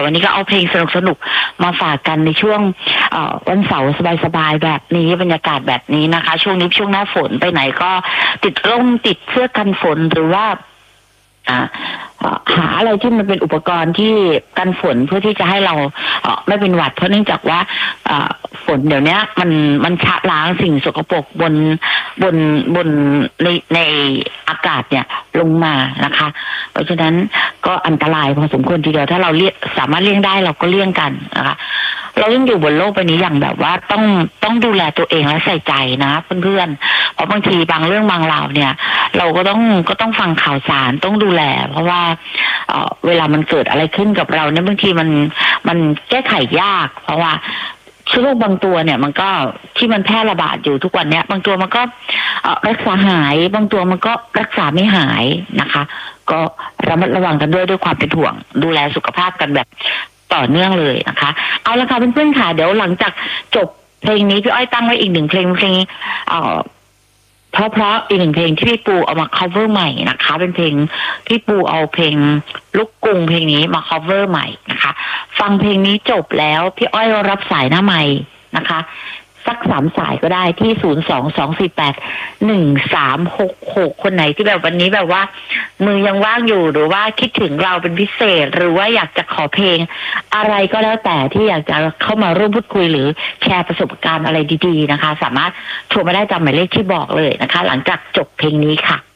วันนี้ก็เอาเพลงสนุกๆมาฝากกันในช่วงวันเสาร์สบายๆแบบนี้บรรยากาศแบบนี้นะคะช่วงนี้ช่วงหน้าฝนไปไหนก็ติดร่มติดเสื้อกันฝนหรือว่าหาอะไรที่มันเป็นอุปกรณ์ที่กันฝนเพื่อที่จะให้เราไม่เป็นหวัดเพราะเนื่องจากว่าฝนเดี๋ยวนี้มันชะล้างสิ่งสกปรกบนในอากาศเนี่ยลงมานะคะเพราะฉะนั้นก็อันตรายพอสมควรทีเดียวถ้าเราสามารถเลี่ยงได้เราก็เลี่ยงกันนะคะเรายังอยู่บนโลกใบนี้อย่างแบบว่าต้องดูแลตัวเองและใส่ใจนะเพื่อนๆเพราะบางทีบางเรื่องบางราวเนี่ยเราก็ต้องฟังข่าวสารต้องดูแลเพราะว่าเวลามันเกิดอะไรขึ้นกับเราเนี่ยบางทีมันแก้ไขยากเพราะว่าเชื้อโรคบางตัวเนี่ยมันก็ที่มันแพร่ระบาดอยู่ทุกวันเนี้ยบางตัวมันก็รักษาหายบางตัวมันก็รักษาไม่หายนะคะก็ระมัดระวังกันด้วยความเป็นห่วงดูแลสุขภาพกันแบบต่อเนื่องเลยนะคะเอาละค่ะเพื่อนๆค่ะเดี๋ยวหลังจากจบเพลงนี้พี่อ้อยตั้งไว้อีกหนึ่งเพลงเพราะอีกหนึ่งเพลงที่พี่ปูเอามา cover ใหม่นะคะเป็นเพลงพี่ปูเอาเพลงลูกกรุงเพลงนี้มา cover ใหม่นะคะฟังเพลงนี้จบแล้วพี่อ้อยรับสายหน้าใหม่นะคะสัก3 สายก็ได้ที่02-248-1366คนไหนที่แบบวันนี้แบบว่ามือยังว่างอยู่หรือว่าคิดถึงเราเป็นพิเศษหรือว่าอยากจะขอเพลงอะไรก็แล้วแต่ที่อยากจะเข้ามาร่วมพูดคุยหรือแชร์ประสบการณ์อะไรดีๆนะคะสามารถโทรมาได้ตามหมายเลขที่บอกเลยนะคะหลังจากจบเพลงนี้ค่ะ